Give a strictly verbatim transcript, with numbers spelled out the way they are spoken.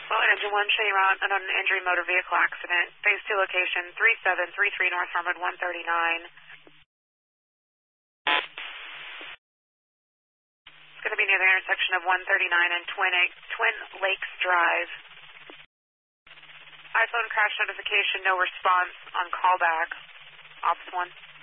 Well, engine one, show you around an injury motor vehicle accident. Phase two location, three seven three three North Harmon one thirty-nine. It's going to be near the intersection of one thirty-nine and Twin, Twin Lakes Drive. iPhone crash notification, no response on callback. Ops one.